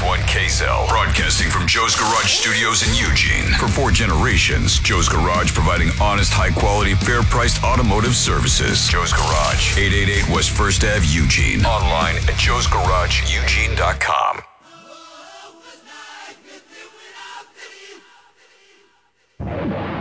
1 KSL, broadcasting from Joe's Garage Studios in Eugene. For 4 generations, Joe's Garage providing honest, high-quality, fair-priced automotive services. Joe's Garage, 888 West First Ave, Eugene. Online at joesgarageeugene.com.